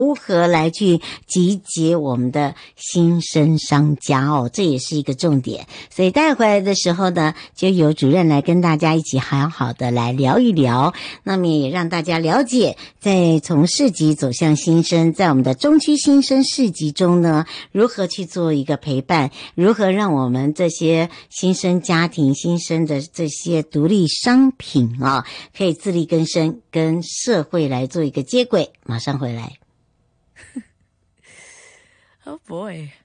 如何来去集结我们的新生商家哦，这也是一个重点。所以带回来的时候呢，就由主任来跟大家一起好好的来聊一聊，那么也让大家了解，在从市集走向新生，在我们的中区新生市集中呢，如何去做一个陪伴，如何让我们这些新生家庭、新生的这些独立商品啊，可以自力更生，跟社会来做一个接轨。马上回来。 Oh boy.